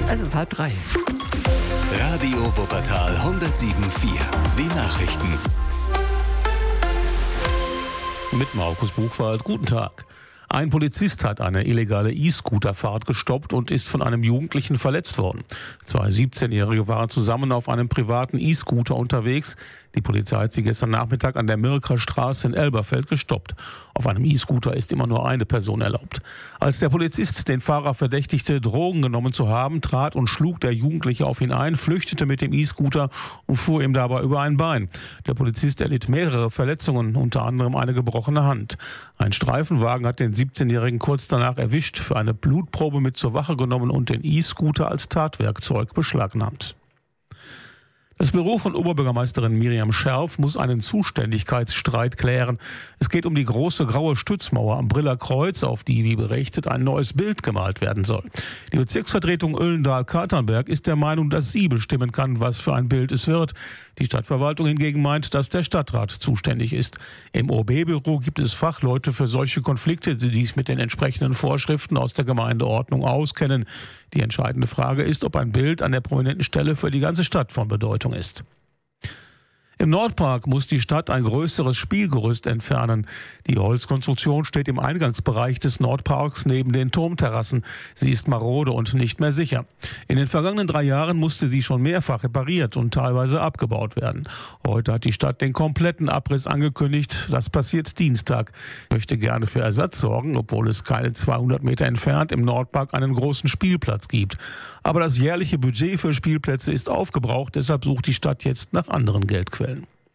Es ist 2:30. Radio Wuppertal 107.4. Die Nachrichten. Mit Markus Buchwald. Guten Tag. Ein Polizist hat eine illegale E-Scooter-Fahrt gestoppt und ist von einem Jugendlichen verletzt worden. 2 17-Jährige waren zusammen auf einem privaten E-Scooter unterwegs. Die Polizei hat sie gestern Nachmittag an der Mirker Straße in Elberfeld gestoppt. Auf einem E-Scooter ist immer nur eine Person erlaubt. Als der Polizist den Fahrer verdächtigte, Drogen genommen zu haben, trat und schlug der Jugendliche auf ihn ein, flüchtete mit dem E-Scooter und fuhr ihm dabei über ein Bein. Der Polizist erlitt mehrere Verletzungen, unter anderem eine gebrochene Hand. Ein Streifenwagen hat den 17-Jährigen kurz danach erwischt, für eine Blutprobe mit zur Wache genommen und den E-Scooter als Tatwerkzeug beschlagnahmt. Das Büro von Oberbürgermeisterin Miriam Scherf muss einen Zuständigkeitsstreit klären. Es geht um die große graue Stützmauer am Briller Kreuz, auf die, wie berichtet, ein neues Bild gemalt werden soll. Die Bezirksvertretung Oellendahl-Katernberg ist der Meinung, dass sie bestimmen kann, was für ein Bild es wird. Die Stadtverwaltung hingegen meint, dass der Stadtrat zuständig ist. Im OB-Büro gibt es Fachleute für solche Konflikte, die sich mit den entsprechenden Vorschriften aus der Gemeindeordnung auskennen. Die entscheidende Frage ist, ob ein Bild an der prominenten Stelle für die ganze Stadt von Bedeutung ist. Im Nordpark muss die Stadt ein größeres Spielgerüst entfernen. Die Holzkonstruktion steht im Eingangsbereich des Nordparks neben den Turmterrassen. Sie ist marode und nicht mehr sicher. In den vergangenen 3 Jahren musste sie schon mehrfach repariert und teilweise abgebaut werden. Heute hat die Stadt den kompletten Abriss angekündigt. Das passiert Dienstag. Ich möchte gerne für Ersatz sorgen, obwohl es keine 200 Meter entfernt im Nordpark einen großen Spielplatz gibt. Aber das jährliche Budget für Spielplätze ist aufgebraucht. Deshalb sucht die Stadt jetzt nach anderen Geldquellen.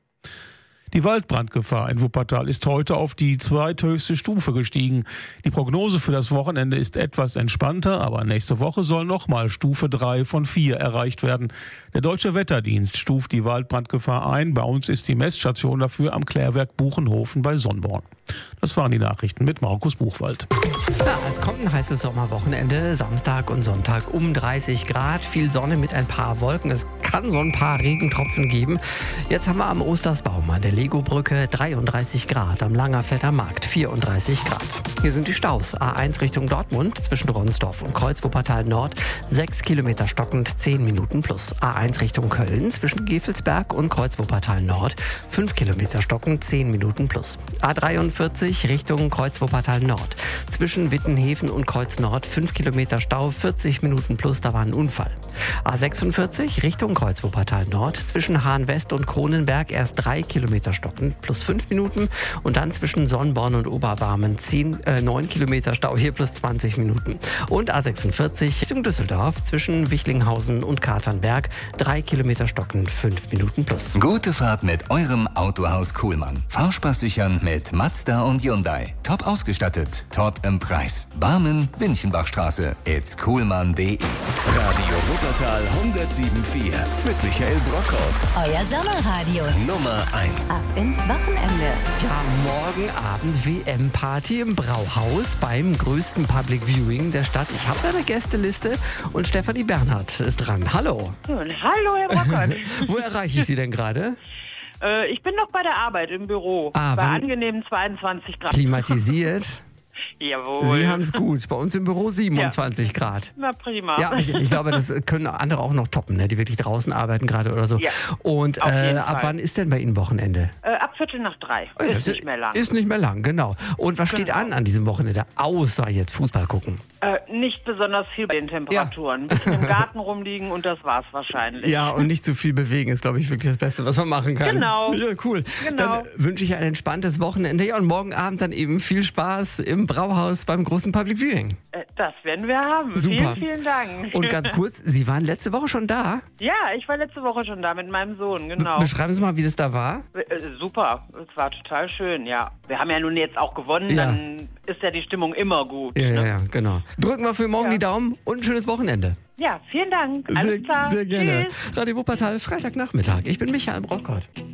Die Waldbrandgefahr in Wuppertal ist heute auf die zweithöchste Stufe gestiegen. Die Prognose für das Wochenende ist etwas entspannter, aber nächste Woche soll nochmal Stufe 3 von 4 erreicht werden. Der Deutsche Wetterdienst stuft die Waldbrandgefahr ein. Bei uns ist die Messstation dafür am Klärwerk Buchenhofen bei Sonnborn. Das waren die Nachrichten mit Markus Buchwald. Ja, es kommt ein heißes Sommerwochenende, Samstag und Sonntag um 30 Grad, viel Sonne mit ein paar Wolken. Es kann so ein paar Regentropfen geben. Jetzt haben wir am Ostersbaum an der Legobrücke 33 Grad, am Langerfelder Markt 34 Grad. Hier sind die Staus. A1 Richtung Dortmund zwischen Ronsdorf und Kreuz-Wuppertal Nord 6 Kilometer stockend, 10 Minuten plus. A1 Richtung Köln zwischen Gevelsberg und Kreuz-Wuppertal Nord 5 Kilometer stockend, 10 Minuten plus. A43 Richtung Kreuz-Wuppertal Nord zwischen Wittenhäfen und Kreuz Nord 5 Kilometer Stau, 40 Minuten plus, da war ein Unfall. A46 Richtung Kreuz-Wuppertal Nord zwischen Hahn-West und Kronenberg erst 3 Kilometer stockend plus 5 Minuten und dann zwischen Sonnborn und Oberbarmen 9 Kilometer Stau, hier plus 20 Minuten. Und A46 Richtung Düsseldorf zwischen Wichlinghausen und Katernberg 3 Kilometer stockend, 5 Minuten plus. Gute Fahrt mit eurem Autohaus Kuhlmann. Fahrspaß sichern mit Mazda und Hyundai. Top ausgestattet, top im Preis. Barmen, Winchenbachstraße, itskuhlmann.de. Radio Wuppertal 107.4 mit Michael Brockhaut. Euer Sommerradio. Nummer 1. Ab ins Wochenende. Ja, morgen Abend WM-Party im Brauhaus beim größten Public Viewing der Stadt. Ich habe da eine Gästeliste und Stefanie Bernhardt ist dran. Hallo. Hallo, Herr Brockert. Wo erreiche ich Sie denn gerade? Ich bin noch bei der Arbeit im Büro. Bei angenehmen 22 Grad. Klimatisiert? Jawohl. Sie haben es gut. Bei uns im Büro 27 Grad. Na prima. Ja, ich glaube, das können andere auch noch toppen, ne? Die wirklich draußen arbeiten gerade oder so. Ja, und ab wann ist denn bei Ihnen Wochenende? Ab 2:45. Oh, ja, ist nicht mehr lang. Ist nicht mehr lang, genau. Und was steht an diesem Wochenende, außer jetzt Fußball gucken? Nicht besonders viel bei den Temperaturen. Ein bisschen im Garten rumliegen und das war's wahrscheinlich. Ja, und nicht zu viel bewegen ist, glaube ich, wirklich das Beste, was man machen kann. Genau. Ja, cool. Genau. Dann wünsche ich ein entspanntes Wochenende. Ja, und morgen Abend dann eben viel Spaß im Brauhaus beim großen Public Viewing. Das werden wir haben. Super. Vielen Dank. Und ganz kurz, Sie waren letzte Woche schon da? Ja, ich war letzte Woche schon da mit meinem Sohn, genau. Beschreiben Sie mal, wie das da war. Super, es war total schön, ja. Wir haben ja nun jetzt auch gewonnen, Ja. dann ist ja die Stimmung immer gut. Ja, ne? ja, genau. Drücken wir für morgen die Daumen und ein schönes Wochenende. Ja, vielen Dank. Alles klar. Sehr gerne. Tschüss. Radio Wuppertal, Freitagnachmittag. Ich bin Michael Brockhaut.